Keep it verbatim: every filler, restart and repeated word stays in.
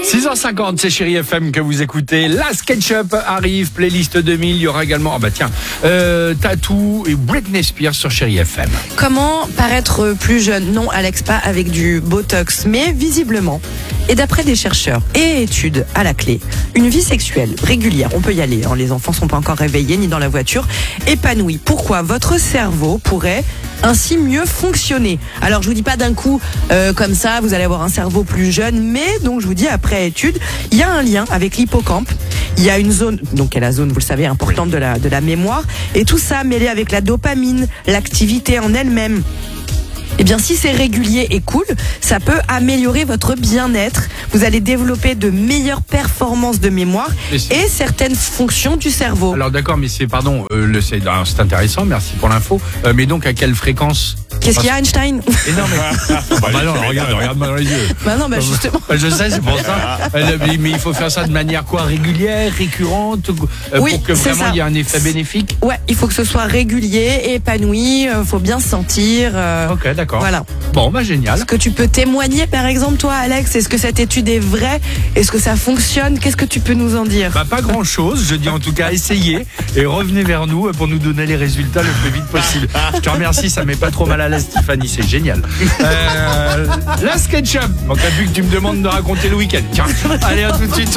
six heures cinquante, c'est Chérie F M que vous écoutez. La SketchUp arrive, playlist deux mille. Il y aura également, oh bah tiens, euh, Tattoo et Britney Spears sur Chérie F M. Comment paraître plus jeune? Non, Alex, pas avec du Botox, mais visiblement. Et d'après des chercheurs et études à la clé, une vie sexuelle régulière, on peut y aller, hein, les enfants sont pas encore réveillés ni dans la voiture, épanouie. Pourquoi? Votre cerveau pourrait ainsi mieux fonctionner. Alors je vous dis pas d'un coup euh, comme ça, vous allez avoir un cerveau plus jeune, mais donc je vous dis après étude, il y a un lien avec l'hippocampe. Il y a une zone, donc qui est la zone, vous le savez, importante de la de la mémoire, et tout ça mêlé avec la dopamine, l'activité en elle-même. Eh bien, si c'est régulier et cool, ça peut améliorer votre bien-être. Vous allez développer de meilleures performances de mémoire et certaines fonctions du cerveau. Alors d'accord, mais c'est, pardon, euh, le, c'est, alors, c'est intéressant, merci pour l'info. Euh, mais donc à quelle fréquence? Qu'est-ce qu'il y a, Einstein? Et non, mais... bah, bah non, regarde, regarde-moi dans les yeux. Bah non, bah justement. Je sais, c'est pour ça. Mais il faut faire ça de manière quoi? Régulière, récurrente, euh, oui, pour que vraiment il y ait un effet bénéfique? Ouais, il faut que ce soit régulier, épanoui, euh, faut bien se sentir. Euh, ok, d'accord. Voilà. Bon, bah génial. Est-ce que tu peux témoigner, par exemple, toi, Alex? Est-ce que cette étude est vraie? Est-ce que ça fonctionne? Qu'est-ce que tu peux nous en dire? Bah pas grand-chose, je dis en tout cas essayez et revenez vers nous pour nous donner les résultats le plus vite possible. Je te remercie, ça met pas trop mal à l'aise, Tiffany, c'est génial. Euh, la SketchUp, donc vu que tu me demandes de raconter le week-end. Tiens, allez, à tout de suite.